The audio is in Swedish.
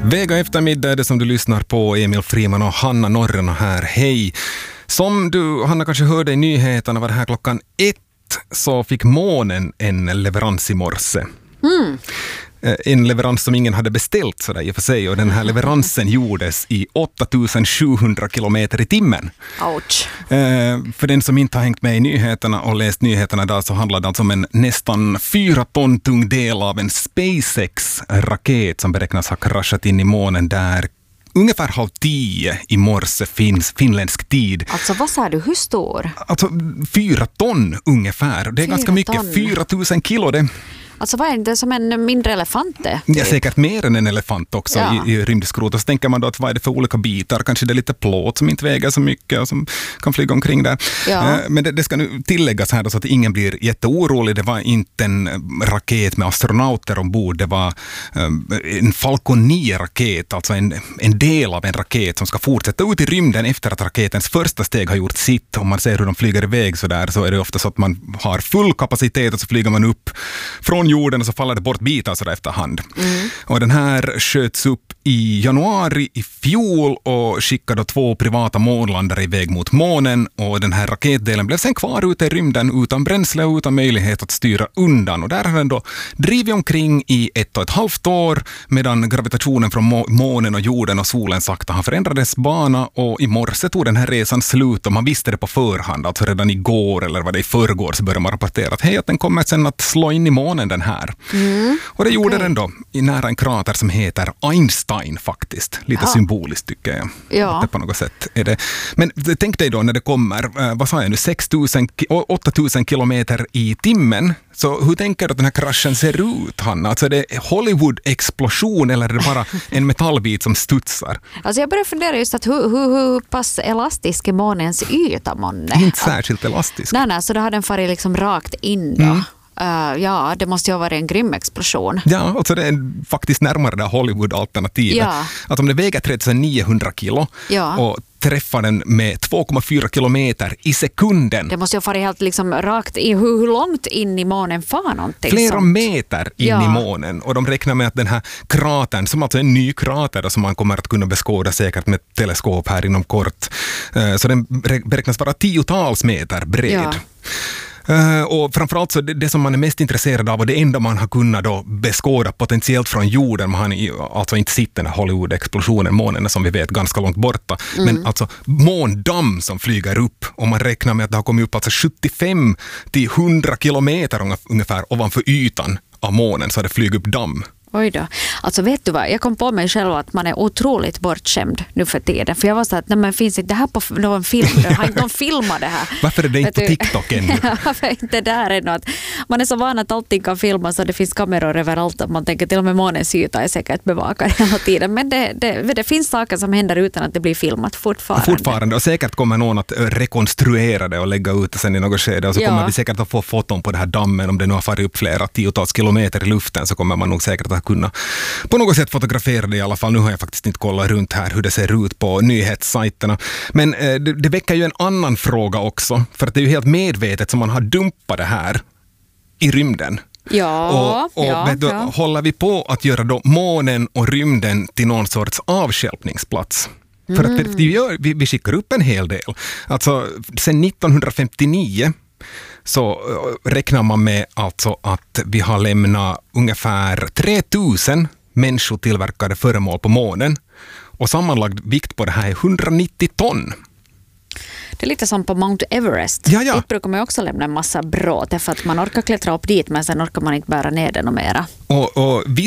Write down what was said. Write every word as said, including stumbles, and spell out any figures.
Vega eftermiddag är det som du lyssnar på. Emil Friman och Hanna Norrena här. Hej! Som du, Hanna, kanske hörde i nyheterna var det här klockan ett så fick månen en leverans i morse. Mm. En leverans som ingen hade beställt sådär i och för sig, och den här leveransen gjordes i åtta tusen sjuhundra kilometer i timmen. Ouch. Eh, för den som inte har hängt med i nyheterna och läst nyheterna där, så handlar det alltså om en nästan fyra ton tung del av en SpaceX-raket som beräknas ha kraschat in i månen där ungefär halv tio i morse finns finländsk tid. Alltså vad sa du, hur stor? Alltså fyra ton ungefär. Det är Fyra ganska mycket, ton. fyra tusen kilo det. Alltså vad är det som en mindre elefant? Typ? Ja, säkert mer än en elefant också Ja. i, i rymdskrot. Och så tänker man då att vad är det för olika bitar? Kanske det är lite plåt som inte väger så mycket och som kan flyga omkring där. Ja. Eh, Men det, det ska nu tilläggas här då, så att ingen blir jätteorolig. Det var inte en raket med astronauter ombord. Det var eh, en Falcon nio-raket, alltså en, en del av en raket som ska fortsätta ut i rymden efter att raketens första steg har gjort sitt. Om man ser hur de flyger iväg så där, så är det ofta så att man har full kapacitet och så flyger man upp från jorden och så faller det bort bitar så där efterhand. Mm. Och den här sköts upp i januari i fjol och skickade två privata månlandare iväg mot månen, och den här raketdelen blev sen kvar ute i rymden utan bränsle och utan möjlighet att styra undan. Och där har den då drivit omkring i ett och ett halvt år medan gravitationen från må- månen och jorden och solen sakta har förändrades bana, och i morse tog den här resan slut och man visste det på förhand, alltså redan igår eller vad det i förrgår så började man rapportera att hej, att den kommer sen att slå in i månen den här. Mm. Och det gjorde okay. den då i nära en krater som heter Einstein faktiskt. Lite ja. symboliskt tycker jag. Ja. Att det på något sätt är det. Men tänk dig då när det kommer, eh, vad sa jag nu, sex tusen, åtta tusen kilometer i timmen. Så hur tänker du att den här kraschen ser ut, Hanna? Alltså är det Hollywood-explosion eller är det bara en metallbit som studsar? Alltså jag börjar fundera just att hur, hur, hur pass elastisk är månens yta, månne? Inte särskilt elastisk. Nej, nej, så då har den farit liksom rakt in då. Mm. Uh, ja, det måste ju ha varit en grym explosion. Ja, alltså det är faktiskt närmare det Hollywood-alternativet. Ja. Att om det väger tre tusen niohundra kilo ja. och träffar den med två komma fyra kilometer i sekunden. Det måste ju ha varit helt liksom rakt in. Hur, hur långt in i månen far någonting? Flera sånt? meter in ja. i månen. Och de räknar med att den här kratern, som alltså är en ny krater som man kommer att kunna beskåda säkert med teleskop här inom kort. Så den beräknas vara tiotals meter bred. Ja. Uh, och framförallt så det, det som man är mest intresserad av och det enda man har kunnat då beskåda potentiellt från jorden, man har alltså inte sett den här Hollywood-explosionen, månen som vi vet ganska långt borta, mm. men alltså måndamm som flyger upp, och man räknar med att det har kommit upp alltså sjuttiofem till hundra kilometer ungefär ovanför ytan av månen, så har det flugit upp damm. Oj då. Alltså vet du vad, jag kom på mig själv att man är otroligt bortskämd nu för tiden. För jag var så att, nej men finns inte det här på någon film? Har inte någon filmat det här? Varför är det inte på TikTok ännu? Varför är inte där ännu? Att man är så van att allting kan filmas och det finns kameror överallt. Att man tänker till och med månens yta är säkert bevakad hela tiden. Men det, det, det finns saker som händer utan att det blir filmat fortfarande. Fortfarande, och säkert kommer någon att rekonstruera det och lägga ut det sen i något skede. Och så ja. kommer vi säkert att få foton på det här dammen. Om det nu har farit upp flera tiotals kilometer i luften, så kommer man nog säkert att kunna på något sätt fotografera det i alla fall. Nu har jag faktiskt inte kollat runt här hur det ser ut på nyhetssajterna. Men eh, det, det väcker ju en annan fråga också. För att det är ju helt medvetet som man har dumpat det här i rymden. Ja, och och ja, vet du, ja. håller vi på att göra då månen och rymden till någon sorts avstjälpningsplats? För att vi, gör, vi, vi skickar upp en hel del. Alltså sen nittonhundrafemtionio så räknar man med alltså att vi har lämnat ungefär tre tusen människotillverkade föremål på månen. Och sammanlagd vikt på det här är hundranittio ton. Det är lite som på Mount Everest. Ja, ja. Det brukar man också lämna en massa bråte för att man orkar klättra upp dit, men sen orkar man inte bära ner den och mera. Och, och